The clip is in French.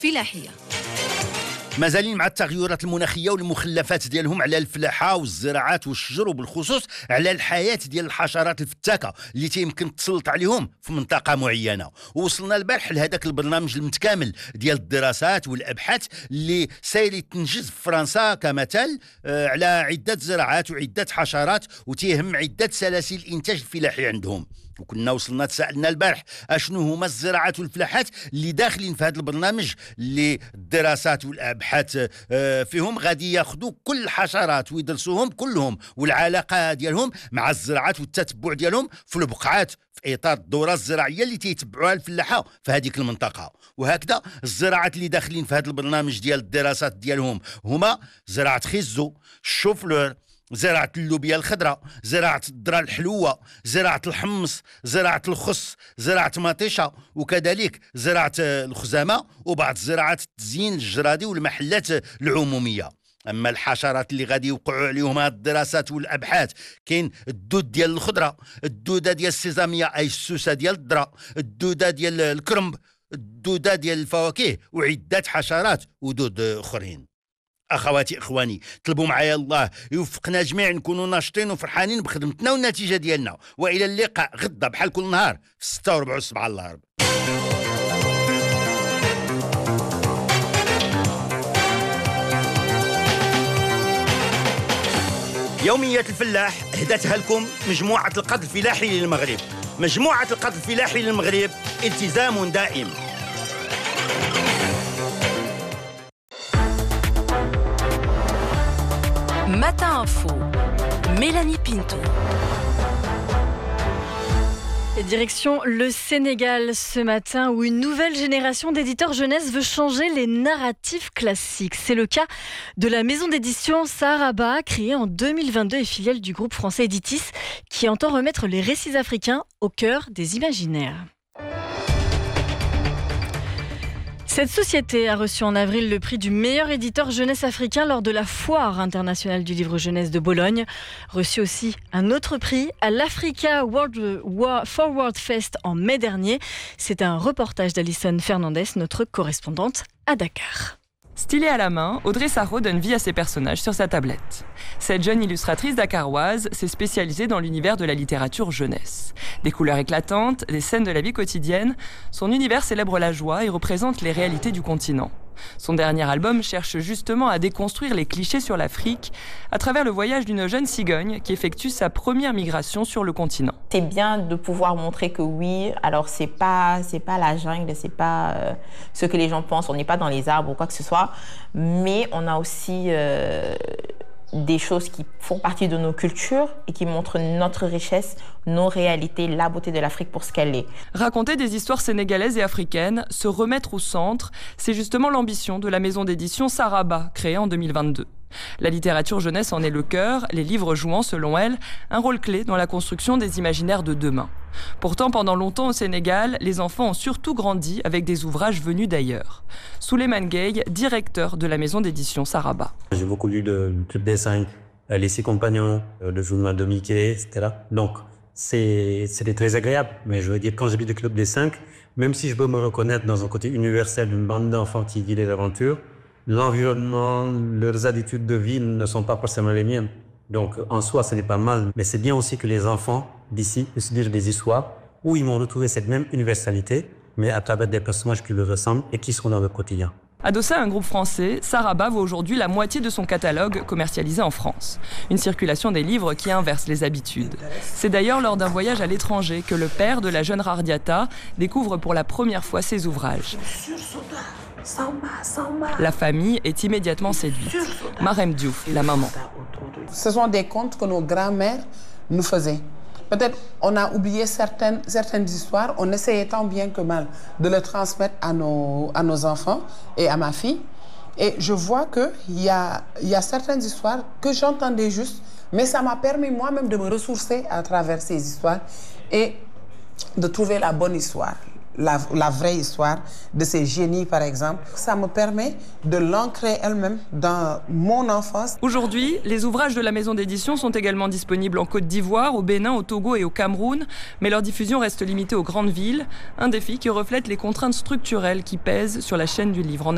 فلاحية. مازالين مع التغيرات المناخيه والمخلفات ديالهم على الفلاحه والزراعات والشجر، وبالخصوص على الحياه ديال الحشرات الفتاكه اللي تيمكن تسلط عليهم في منطقه معينه. ووصلنا البارح لهذاك البرنامج المتكامل ديال الدراسات والابحاث اللي ساير يتنجز في فرنسا كمثال على عده زراعات وعده حشرات، وتيهم عده سلاسل الانتاج الفلاحي عندهم. وكنا وصلنا تسالنا البارح اشنو هما الزراعات والفلاحات اللي داخلين في هذا البرنامج اللي الدراسات والابحاث فيهم غادي ياخذوا كل الحشرات ويدرسوهم كلهم والعلاقه ديالهم مع الزراعات والتتبع ديالهم في البقعات في اطار الدوره الزراعيه اللي تيتبعوها الفلاحه في هذيك المنطقه. وهكذا الزراعات اللي داخلين في هذا البرنامج ديال الدراسات ديالهم هما زراعه خيزو، الشوفلور، زراعة اللوبيا الخضراء، زراعة الذرة الحلوة، زراعة الحمص، زراعة الخس، زراعة مطيشة، وكذلك زراعة الخزامة، وبعض زراعات التزيين الجرادي والمحلات العمومية. اما الحشرات اللي غادي يوقعوا عليهم هاد الدراسات والابحاث كاين الدود ديال الخضره، الدوده ديال السيزاميه اي السوسه ديال الذره، الدوده ديال الكرنب، الدوده ديال الفواكه، وعده حشرات ودود اخرين. اخواتي اخواني، طلبوا معايا الله يوفقنا جميع نكونوا ناشطين وفرحانين بخدمتنا والنتيجه ديالنا. والى اللقاء غدا بحال كل نهار في 6:04 الله رب. يومية الفلاح هدتها لكم مجموعة القط الفلاحي للمغرب. مجموعة القط الفلاحي للمغرب، التزام دائم. Matin Info, Mélanie Pinto. Et direction le Sénégal ce matin, où une nouvelle génération d'éditeurs jeunesse veut changer les narratifs classiques. C'est le cas de la maison d'édition Saraba, créée en 2022 et filiale du groupe français Editis, qui entend remettre les récits africains au cœur des imaginaires. Cette société a reçu en avril le prix du meilleur éditeur jeunesse africain lors de la Foire internationale du livre jeunesse de Bologne. Reçu aussi un autre prix à l'Africa Forward Fest en mai dernier. C'est un reportage d'Alison Fernandez, notre correspondante à Dakar. Stylée à la main, Audrey Sarraud donne vie à ses personnages sur sa tablette. Cette jeune illustratrice dakaroise s'est spécialisée dans l'univers de la littérature jeunesse. Des couleurs éclatantes, des scènes de la vie quotidienne, son univers célèbre la joie et représente les réalités du continent. Son dernier album cherche justement à déconstruire les clichés sur l'Afrique à travers le voyage d'une jeune cigogne qui effectue sa première migration sur le continent. C'est bien de pouvoir montrer que oui, alors c'est pas la jungle, c'est pas ce que les gens pensent, on n'est pas dans les arbres ou quoi que ce soit, mais on a aussi des choses qui font partie de nos cultures et qui montrent notre richesse, nos réalités, la beauté de l'Afrique pour ce qu'elle est. Raconter des histoires sénégalaises et africaines, se remettre au centre, c'est justement l'ambition de la maison d'édition Saraba, créée en 2022. La littérature jeunesse en est le cœur, les livres jouant, selon elle, un rôle clé dans la construction des imaginaires de demain. Pourtant, pendant longtemps au Sénégal, les enfants ont surtout grandi avec des ouvrages venus d'ailleurs. Souleymane Gueye, directeur de la maison d'édition Saraba. J'ai beaucoup lu de Club des 5, Les 6 compagnons, le journal de Mickey, etc. Donc, c'était très agréable. Mais je veux dire, quand j'ai lu le Club des 5, même si je peux me reconnaître dans un côté universel d'une bande d'enfants qui vit les aventures, l'environnement, leurs habitudes de vie ne sont pas forcément les miennes. Donc, en soi, ce n'est pas mal. Mais c'est bien aussi que les enfants d'ici puissent lire des histoires où ils vont retrouver cette même universalité, mais à travers des personnages qui leur ressemblent et qui sont dans leur quotidien. Adossé à un groupe français, Saraba vaut aujourd'hui la moitié de son catalogue commercialisé en France. Une circulation des livres qui inverse les habitudes. C'est d'ailleurs lors d'un voyage à l'étranger que le père de la jeune Rardiata découvre pour la première fois ses ouvrages. La famille est immédiatement séduite. Marem Diouf, la maman. Ce sont des contes que nos grands-mères nous faisaient. Peut-être on a oublié certaines histoires, on essayait tant bien que mal de les transmettre à nos enfants et à ma fille. Et je vois qu'il y a certaines histoires que j'entendais juste, mais ça m'a permis moi-même de me ressourcer à travers ces histoires et de trouver la bonne histoire. La vraie histoire de ces génies, par exemple. Ça me permet de l'ancrer elle-même dans mon enfance. Aujourd'hui, les ouvrages de la maison d'édition sont également disponibles en Côte d'Ivoire, au Bénin, au Togo et au Cameroun, mais leur diffusion reste limitée aux grandes villes, un défi qui reflète les contraintes structurelles qui pèsent sur la chaîne du livre en